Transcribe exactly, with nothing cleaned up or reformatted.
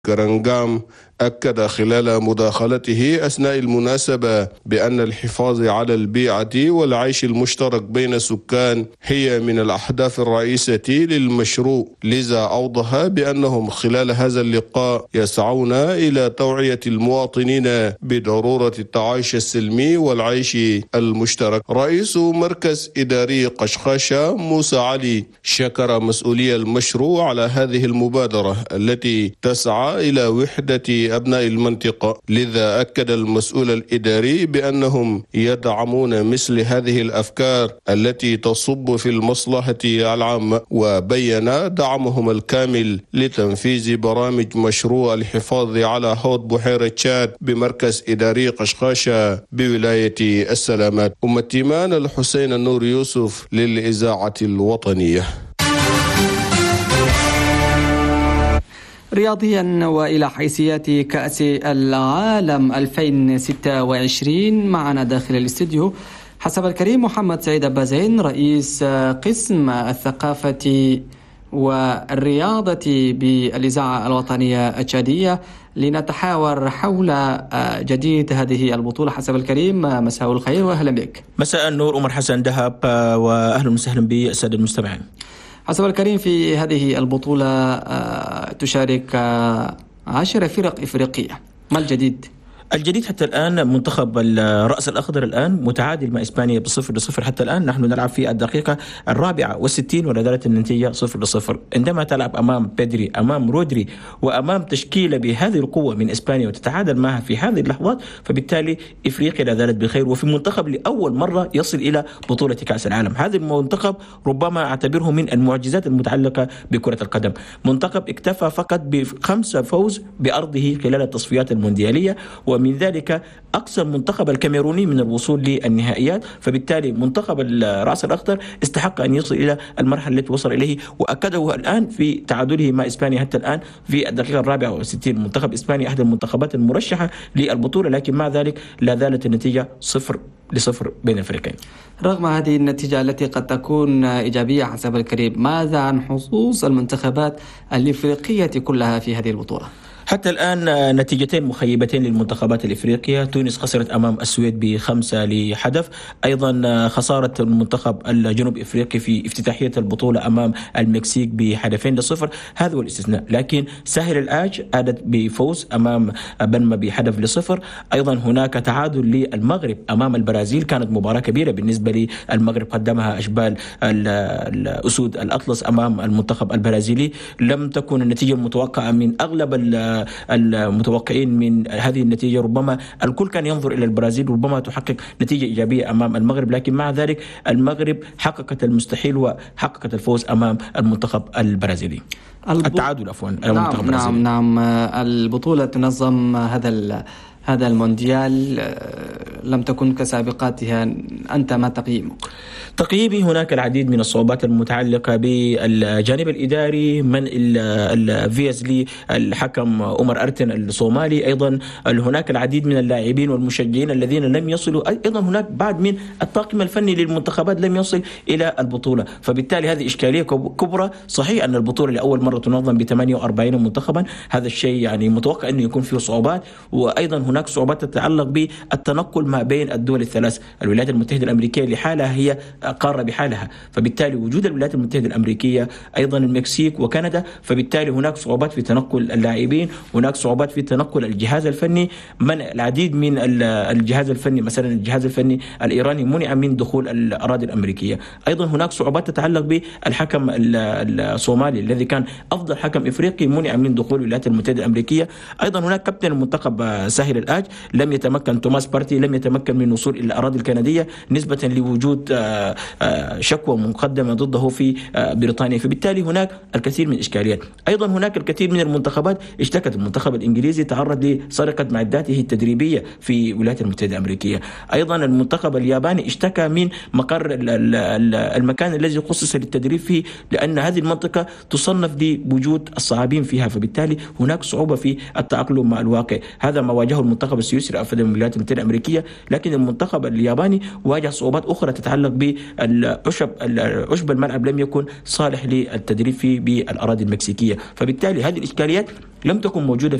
كرنغام أكد خلال مداخلته أثناء المناسبة بأن الحفاظ على البيئة والعيش المشترك بين السكان هي من الأهداف الرئيسة للمشروع، لذا أوضح بأنهم خلال هذا اللقاء يسعون إلى توعية المواطنين بضرورة التعايش السلمي والعيش المشترك. رئيس مركز إداري قشقاشة موسى علي شكر مسؤولي المشروع على هذه المبادرة التي تسعى إلى وحدة أبناء المنطقة، لذا أكد المسؤول الإداري بأنهم يدعمون مثل هذه الأفكار التي تصب في المصلحة العامة، وبين دعمهم الكامل لتنفيذ برامج مشروع الحفاظ على حوض بحيرة تشاد بمركز إداري قشقاشة بولاية السلامات. أم التيمان الحسين النور يوسف للإذاعة الوطنية. رياضيا وإلى حيثيات كأس العالم ألفين وستة وعشرين معنا داخل الاستوديو حسب الكريم محمد سعيد أبازين رئيس قسم الثقافة والرياضة بالإذاعة الوطنية التشادية لنتحاور حول جديد هذه البطولة. حسب الكريم مساء الخير وأهلا بك. مساء النور، عمر حسن دهب، وأهلا وسهلا بالسادة المستمعين. حسب الكريم في هذه البطولة تشارك عشر فرق إفريقية، ما الجديد؟ الجديد حتى الآن منتخب الرأس الأخضر الآن متعادل مع إسبانيا بصفر لصفر حتى الآن. نحن نلعب في الدقيقة الرابعة والستين ولا زالت النتيجة صفر لصفر. عندما تلعب أمام بيدري، أمام رودري، وأمام تشكيلة بهذه القوة من إسبانيا وتتعادل معها في هذه اللحظات، فبالتالي إفريقيا لا زالت بخير، وفي منتخب لأول مرة يصل إلى بطولة كأس العالم. هذا المنتخب ربما أعتبره من المعجزات المتعلقة بكرة القدم. منتخب اكتفى فقط بخمسة فوز بأرضه خلال التصفيات المونديالية، ومن ذلك أقصى المنتخب الكاميروني من الوصول للنهائيات، فبالتالي منتخب الرأس الأخضر استحق أن يصل إلى المرحلة التي وصل إليه، وأكده الآن في تعادله مع إسبانيا حتى الآن في الدقيقة الرابعة والستين. منتخب إسبانيا أحد المنتخبات المرشحة للبطولة، لكن مع ذلك لا زالت النتيجة صفر لصفر بين الفريقين. رغم هذه النتيجة التي قد تكون إيجابية حسب الكريم، ماذا عن حظوظ المنتخبات الإفريقية كلها في هذه البطولة؟ حتى الآن نتيجتين مخيبتين للمنتخبات الإفريقية. تونس خسرت أمام السويد بخمسة لحدث، أيضا خسارة المنتخب الجنوب إفريقي في افتتاحية البطولة أمام المكسيك بهدفين لصفر، هذا هو الاستثناء. لكن ساحل العاج عادت بفوز أمام بنما بهدف لصفر. أيضا هناك تعادل للمغرب أمام البرازيل، كانت مباراة كبيرة بالنسبة للمغرب، قدمها أشبال الأسود الأطلس أمام المنتخب البرازيلي. لم تكن النتيجة المتوقعة من أغلب المتوقعين من هذه النتيجة، ربما الكل كان ينظر إلى البرازيل ربما تحقق نتيجة إيجابية أمام المغرب، لكن مع ذلك المغرب حققت المستحيل وحققت الفوز أمام المنتخب البرازيلي. الب... التعادل عفوا. نعم نعم نعم البطولة تنظم هذا هذا المونديال لم تكن كسابقاتها، أنت ما تقييمك؟ تقييمي هناك العديد من الصعوبات المتعلقة بالجانب الإداري، من الفيز لي الحكم عمر أرتن الصومالي، أيضا هناك العديد من اللاعبين والمشجعين الذين لم يصلوا، أيضا هناك بعض من الطاقم الفني للمنتخبات لم يصل إلى البطولة، فبالتالي هذه إشكالية كبرى. صحيح أن البطولة لأول مرة تنظم ب ثمانية وأربعين منتخبا، هذا الشيء يعني متوقع أنه يكون فيه صعوبات، وأيضا هناك صعوبات تتعلق بالتنقل ما بين الدول الثلاث. الولايات المتحدة الأمريكية لحالها هي قارة بحالها، فبالتالي وجود الولايات المتحدة الأمريكية أيضا المكسيك وكندا، فبالتالي هناك صعوبات في تنقل اللاعبين، هناك صعوبات في تنقل الجهاز الفني. من العديد من الجهاز الفني، مثلا الجهاز الفني الإيراني منع من دخول الأراضي الأمريكية. أيضا هناك صعوبات تتعلق بالحكم الصومالي الذي كان أفضل حكم إفريقي، منع من دخول الولايات المتحدة الأمريكية. أيضا هناك كابتن المنتخب ساحل العاج لم يتمكن، توماس بارتي لم يتمكن من الوصول إلى الأراضي الكندية نسبة لوجود شكوى مقدمة ضده في بريطانيا، فبالتالي هناك الكثير من الإشكاليات. أيضا هناك الكثير من المنتخبات اشتكت. المنتخب الإنجليزي تعرض لسرقة معداته التدريبية في الولايات المتحدة الأمريكية. أيضا المنتخب الياباني اشتكى من مقر المكان الذي خصص للتدريب فيه، لأن هذه المنطقة تصنف لوجود الصعابين فيها، فبالتالي هناك صعوبة في التأقلم مع الواقع. هذا ما واجهه المنتخب السويسري أفضل من الولايات المتحدة الأمريكية، لكن المنتخب الياباني واجه صعوبات أخرى تتعلق بالعشب العشب الملعب لم يكن صالح للتدريب فيه بالأراضي المكسيكية، فبالتالي هذه الإشكاليات لم تكن موجودة